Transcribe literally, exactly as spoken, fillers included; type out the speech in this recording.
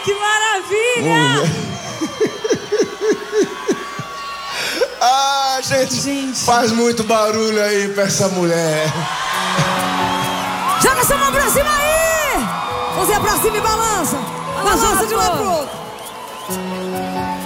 que maravilha! Ah, gente, gente, faz muito barulho aí pra essa mulher. Joga sua mão pra cima aí! Você pra cima e balança. Balança de um lado pro outro.